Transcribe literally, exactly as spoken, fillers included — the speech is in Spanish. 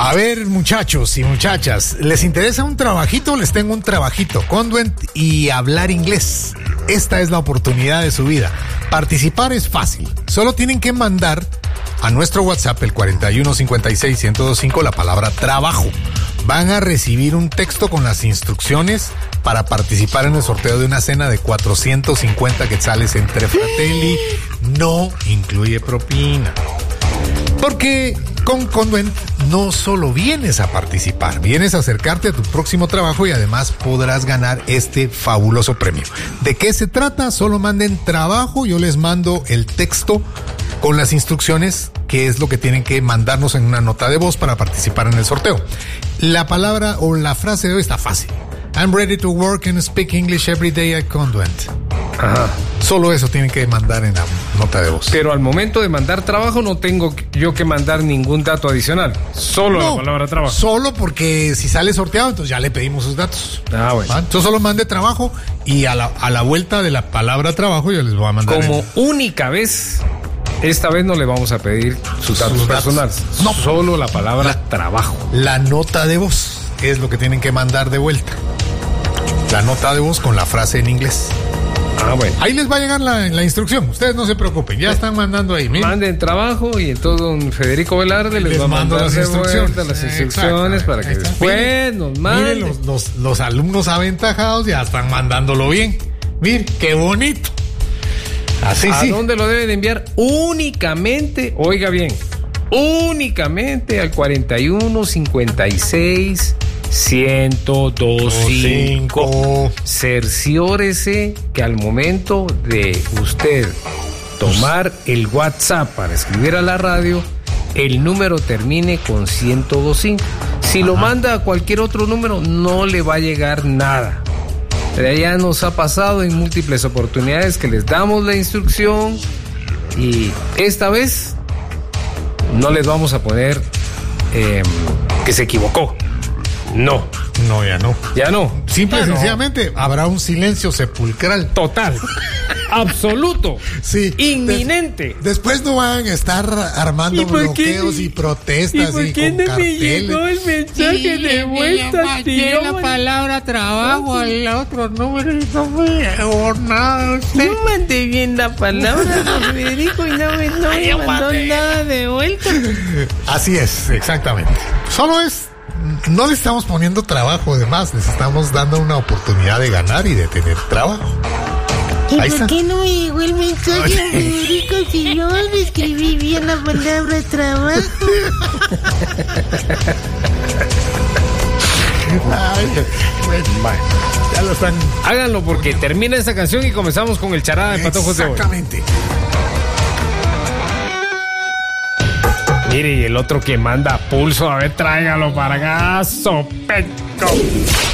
A ver, muchachos y muchachas, ¿les interesa un trabajito? Les tengo un trabajito. Conduent y hablar inglés. Esta es la oportunidad de su vida. Participar es fácil. Solo tienen que mandar a nuestro WhatsApp, el cuarenta y uno cincuenta y seis ciento veinticinco, la palabra trabajo. Van a recibir un texto con las instrucciones para participar en el sorteo de una cena de cuatrocientos cincuenta quetzales entre Fratelli. No incluye propina. Porque con Conduent no solo vienes a participar, vienes a acercarte a tu próximo trabajo y además podrás ganar este fabuloso premio. ¿De qué se trata? Solo manden trabajo, yo les mando el texto con las instrucciones, que es lo que tienen que mandarnos en una nota de voz para participar en el sorteo. La palabra o la frase de hoy está fácil. I'm ready to work and speak English every day at Conduent. Ajá. Solo eso tienen que mandar en la nota de voz. Pero al momento de mandar trabajo no tengo yo que mandar ningún dato adicional. Solo no, la palabra trabajo. Solo porque si sale sorteado, entonces ya le pedimos sus datos. Ah, bueno. ¿Va? Entonces solo mande trabajo y a la, a la vuelta de la palabra trabajo yo les voy a mandar. Como en... única vez, esta vez no le vamos a pedir sus datos sus personales. Datos. No. Solo la palabra la, trabajo. La nota de voz es lo que tienen que mandar de vuelta. La nota de voz con la frase en inglés. Ah, bueno. Ahí les va a llegar la, la instrucción. Ustedes no se preocupen, ya están mandando ahí. Miren. Manden trabajo y entonces don Federico Velarde les, les va a mandar las instrucciones, las instrucciones para que después miren, nos manden. Miren, los, los, los alumnos aventajados ya están mandándolo bien. Miren, qué bonito. Así ¿A sí. dónde lo deben enviar? Únicamente, oiga bien, únicamente al cuarenta y uno cincuenta y seis ciento veinticinco. Cerciórese que al momento de usted tomar el WhatsApp para escribir a la radio, el número termine con ciento veinticinco. Si Ajá. lo manda a cualquier otro número, no le va a llegar nada. Pero ya nos ha pasado en múltiples oportunidades que les damos la instrucción y esta vez no les vamos a poner eh, que se equivocó. No. No, ya no. Ya no. Simple ya y sencillamente no. Habrá un silencio sepulcral. Total. Absoluto. Sí. Inminente. Des, después no van a estar armando ¿Y bloqueos y protestas y, por y qué con no carteles. Me llegó el mensaje sí, de vuelta, tío? La palabra trabajo al otro número y no me llegó nada. Usted. Yo mandé bien la palabra, don Federico, y no me, no me mandó nada de vuelta. Así es, exactamente. Solo es... No le estamos poniendo trabajo, además, les estamos dando una oportunidad de ganar y de tener trabajo. ¿Y Ahí por está. qué no me llegó el mensaje, Federico, si yo le escribí bien la palabra trabajo? Ay, bueno, bueno, ya lo están. Háganlo porque termina esta canción y comenzamos con el charada de patojos de hoy. Exactamente. Mire, y el otro que manda pulso, a ver, tráigalo para acá, sopeco.